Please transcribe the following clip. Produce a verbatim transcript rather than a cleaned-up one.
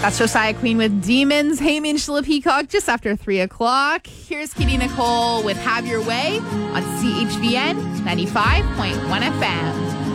That's Josiah Queen with Demons. Hey, me and Sheila Peacock just after three o'clock. Here's Katie Nicole with Have Your Way on C H V N ninety-five point one F M.